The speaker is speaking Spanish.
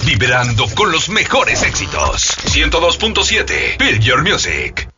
vibrando con los mejores éxitos. 102.7 Feel Your Music.